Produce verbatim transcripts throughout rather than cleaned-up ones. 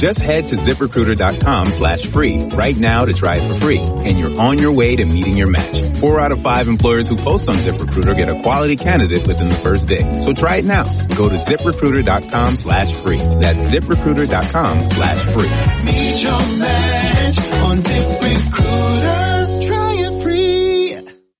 Just head to ZipRecruiter.com slash free right now to try it for free, and you're on your way to meeting your match. Four out of five employers who post on ZipRecruiter get a quality candidate within the first day. So try it now. Go to ZipRecruiter.com slash free. That's ZipRecruiter.com slash free. Meet your match on ZipRecruiter. Try it free.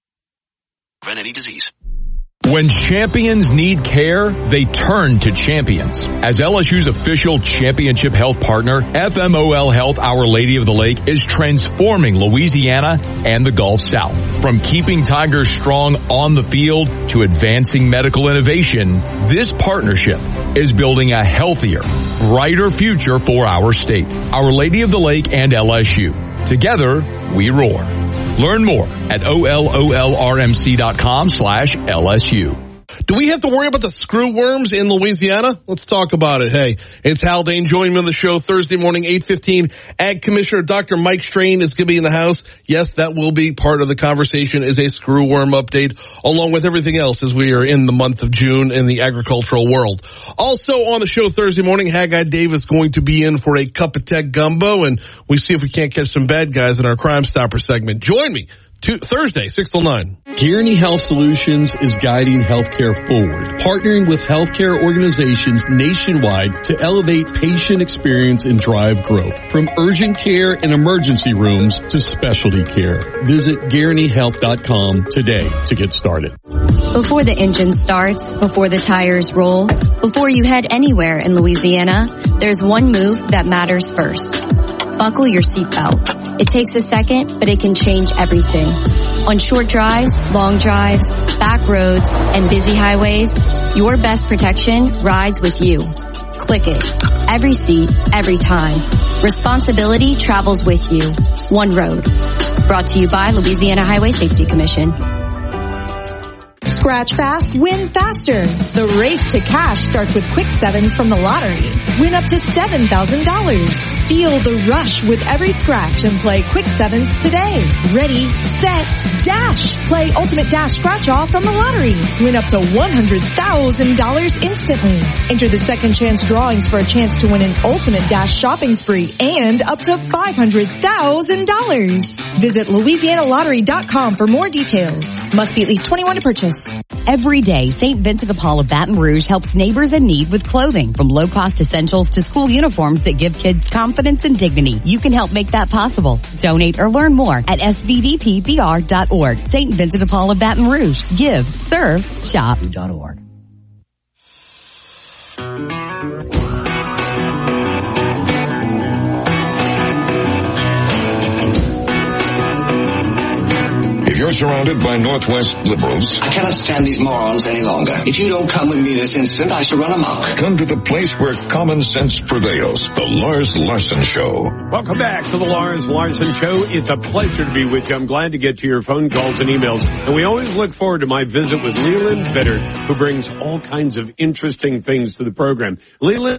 Prevent any disease. When champions need care, they turn to Champions. As L S U's official championship health partner, F M O L Health Our Lady of the Lake is transforming Louisiana and the Gulf South. From keeping Tigers strong on the field to advancing medical innovation, this partnership is building a healthier, brighter future for our state. Our Lady of the Lake and L S U. Together, we roar. Learn more at O L O L R M C dot com slash L S U. Do we have to worry about the screw worms in Louisiana? Let's talk about it. Hey, it's Haldane joining me on the show Thursday morning, eight fifteen. Ag Commissioner Doctor Mike Strain is going to be in the house. Yes, that will be part of the conversation, is a screw worm update, along with everything else as we are in the month of June in the agricultural world. Also on the show Thursday morning, Haggai Davis going to be in for a cup of tech gumbo, and we see if we can't catch some bad guys in our Crime Stopper segment. Join me. To Thursday, six till nine. Guaranty Health Solutions is guiding healthcare forward, partnering with healthcare organizations nationwide to elevate patient experience and drive growth. From urgent care and emergency rooms to specialty care. Visit Guaranty Health dot com today to get started. Before the engine starts, before the tires roll, before you head anywhere in Louisiana, there's one move that matters first. Buckle your seatbelt. It takes a second, but it can change everything. On short drives, long drives, back roads, and busy highways, your best protection rides with you. Click it. Every seat, every time. Responsibility travels with you. One road. Brought to you by Louisiana Highway Safety Commission. Scratch fast, win faster. The race to cash starts with Quick Sevens from the lottery. Win up to seven thousand dollars. Feel the rush with every scratch and play Quick Sevens today. Ready, set, dash. Play Ultimate Dash Scratch Off from the lottery. Win up to one hundred thousand dollars instantly. Enter the second chance drawings for a chance to win an Ultimate Dash shopping spree and up to five hundred thousand dollars. Visit Louisiana Lottery dot com for more details. Must be at least twenty-one to purchase. Every day, Saint Vincent de Paul of Baton Rouge helps neighbors in need with clothing, from low-cost essentials to school uniforms that give kids confidence and dignity. You can help make that possible. Donate or learn more at S V D P B R dot org. Saint Vincent de Paul of Baton Rouge. Give, serve, shop dot org. If you're surrounded by Northwest liberals, I cannot stand these morons any longer. If you don't come with me this instant, I shall run amok. Come to the place where common sense prevails. The Lars Larson Show. Welcome back to the Lars Larson Show. It's a pleasure to be with you. I'm glad to get to your phone calls and emails. And we always look forward to my visit with Leland Bittert, who brings all kinds of interesting things to the program. Leland.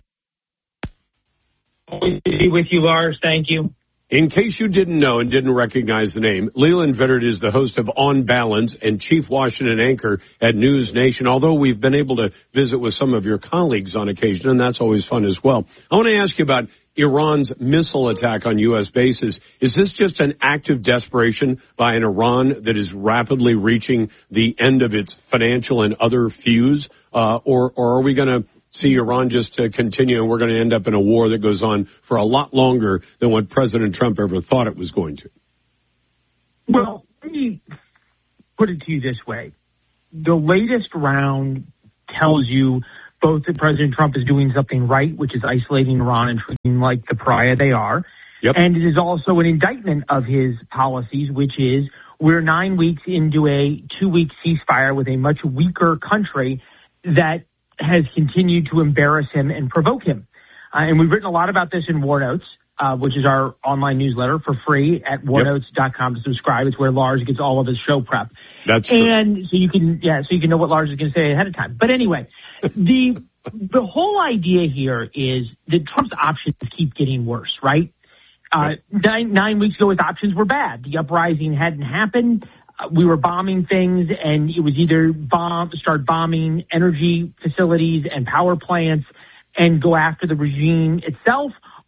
Always be with you, Lars. Thank you. In case you didn't know and didn't recognize the name, Leland Bittert is the host of On Balance and chief Washington anchor at News Nation, although we've been able to visit with some of your colleagues on occasion, and that's always fun as well. I want to ask you about Iran's missile attack on U S bases. Is this just an act of desperation by an Iran that is rapidly reaching the end of its financial and other fuse, uh, or, or are we going to see Iran just uh, continue, and we're going to end up in a war that goes on for a lot longer than what President Trump ever thought it was going to? Well, let me put it to you this way. The latest round tells you both that President Trump is doing something right, which is isolating Iran and treating like the pariah they are. Yep. And it is also an indictment of his policies, which is we're nine weeks into a two-week ceasefire with a much weaker country that has continued to embarrass him and provoke him. Uh, and we've written a lot about this in War Notes, uh, which is our online newsletter for free at war notes dot com to subscribe. It's where Lars gets all of his show prep. That's and true. so you can, yeah, so you can know what Lars is going to say ahead of time. But anyway, the, the whole idea here is that Trump's options keep getting worse, right? Uh, nine, nine weeks ago, his options were bad. The uprising hadn't happened. Uh, we were bombing things, and it was either bomb, start bombing energy facilities and power plants and go after the regime itself,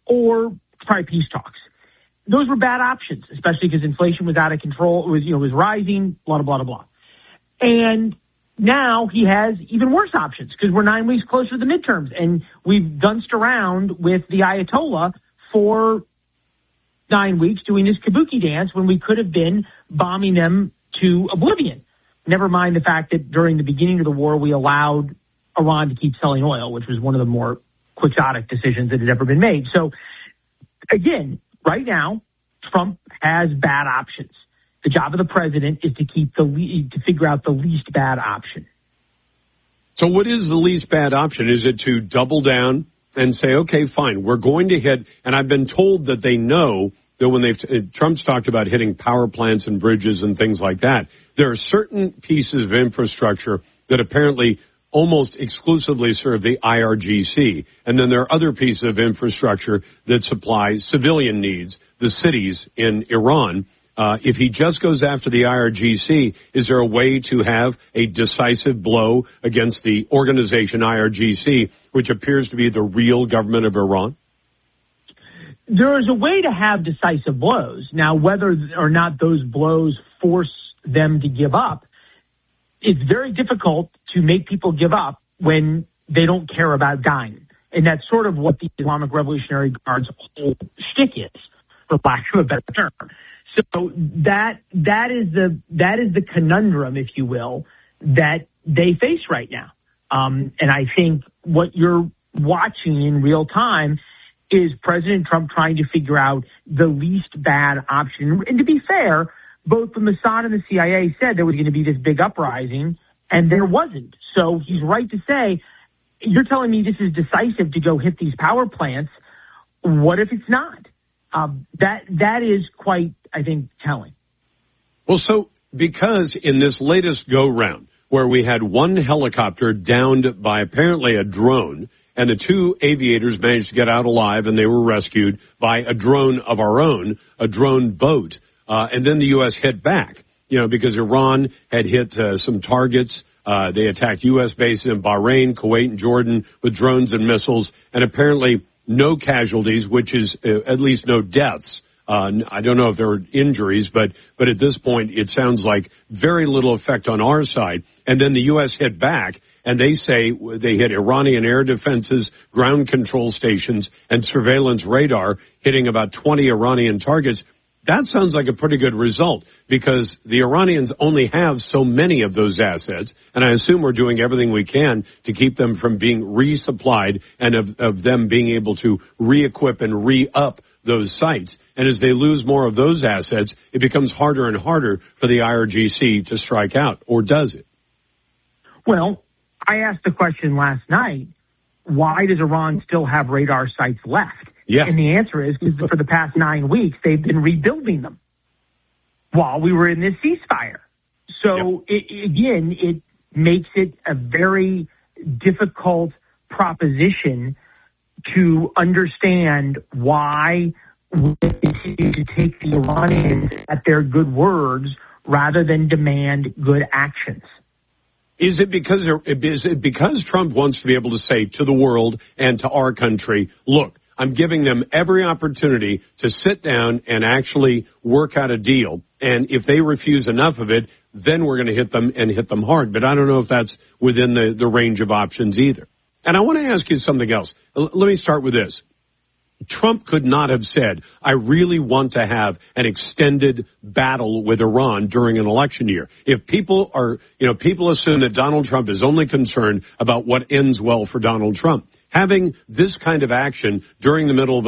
or try peace talks. Those were bad options, especially because inflation was out of control. It was, you know, it was rising, blah, blah, blah, blah. And now he has even worse options because we're nine weeks closer to the midterms, and we've danced around with the Ayatollah for nine weeks doing this kabuki dance when we could have been bombing them to oblivion. Never mind the fact that during the beginning of the war, we allowed Iran to keep selling oil, which was one of the more quixotic decisions that had ever been made. So, again, right now, Trump has bad options. The job of the president is to keep the le- to figure out the least bad option. So what is the least bad option? Is it to double down and say, okay, fine, we're going to hit, and I've been told that they know that when they've, Trump's talked about hitting power plants and bridges and things like that, there are certain pieces of infrastructure that apparently almost exclusively serve the I R G C. And then there are other pieces of infrastructure that supply civilian needs, the cities in Iran. Uh, if he just goes after the I R G C, is there a way to have a decisive blow against the organization I R G C, which appears to be the real government of Iran? There is a way to have decisive blows. Now, whether or not those blows force them to give up, it's very difficult to make people give up when they don't care about dying. And that's sort of what the Islamic Revolutionary Guard's whole shtick is, for lack of a better term. So that that is the that is the conundrum, if you will, that they face right now. Um, and I think what you're watching in real time is President Trump trying to figure out the least bad option. And to be fair, both the Mossad and the C I A said there was going to be this big uprising, and there wasn't. So he's right to say, you're telling me this is decisive to go hit these power plants. What if it's not? Um, that that is quite, I think, telling. Well, so because in this latest go-round, where we had one helicopter downed by apparently a drone, and the two aviators managed to get out alive, and they were rescued by a drone of our own, a drone boat, uh, and then the U S hit back, you know, because Iran had hit uh, some targets. Uh, they attacked U S bases in Bahrain, Kuwait, and Jordan with drones and missiles, and apparently no casualties, which is uh, at least no deaths. Uh, I don't know if there were injuries, but, but at this point, it sounds like very little effect on our side. And then the U S hit back, and they say they hit Iranian air defenses, ground control stations, and surveillance radar, hitting about twenty Iranian targets. That sounds like a pretty good result, because the Iranians only have so many of those assets, and I assume we're doing everything we can to keep them from being resupplied and of, of them being able to re-equip and re-up those sites. And as they lose more of those assets, it becomes harder and harder for the I R G C to strike out, or does it? Well, I asked the question last night, why does Iran still have radar sites left? Yeah. And the answer is because for the past nine weeks, they've been rebuilding them while we were in this ceasefire. So, yep. it, again, it makes it a very difficult proposition to understand why we continue to take the Iranians at their good words rather than demand good actions. Is it because is it because Trump wants to be able to say to the world and to our country, look, I'm giving them every opportunity to sit down and actually work out a deal. And if they refuse enough of it, then we're going to hit them and hit them hard. But I don't know if that's within the, the range of options either. And I want to ask you something else. L- let me start with this. Trump could not have said, I really want to have an extended battle with Iran during an election year. If people are, you know, people assume that Donald Trump is only concerned about what ends well for Donald Trump. Having this kind of action during the middle of